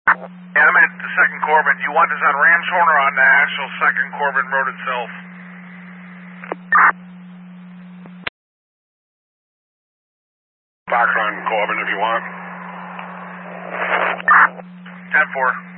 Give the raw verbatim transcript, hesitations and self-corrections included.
Yeah, I'm at the second Corbin. You want this on Ramshorn or on the actual second Corbin Road itself? Box on Corbin if you want. ten four.